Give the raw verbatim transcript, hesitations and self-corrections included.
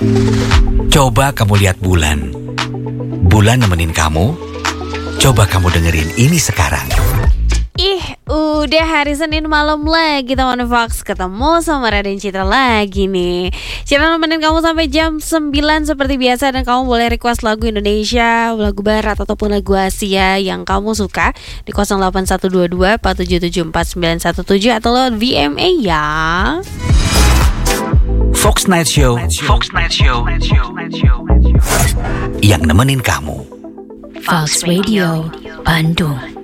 Coba kamu lihat bulan. Bulan nemenin kamu. Coba kamu dengerin ini sekarang. Ih, udah hari Senin malam lagi teman Fox. Ketemu sama Raden Citra lagi nih. Citra nemenin kamu sampai jam sembilan seperti biasa. Dan kamu boleh request lagu Indonesia, lagu Barat, ataupun lagu Asia yang kamu suka di nol delapan satu dua dua empat tujuh tujuh empat sembilan satu tujuh atau lewat V M A ya. Fox Night Show, Fox Night Show, yang nemenin kamu. Fox Radio Bandung.